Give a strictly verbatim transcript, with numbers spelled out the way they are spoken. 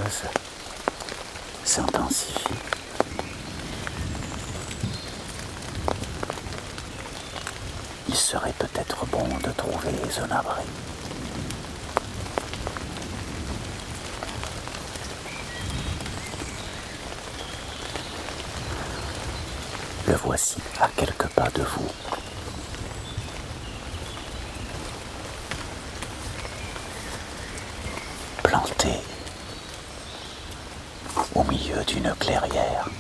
brise s'intensifie. Il serait peut-être bon de trouver un abri. Le voici à quelques pas de vous. Planté au milieu d'une clairière.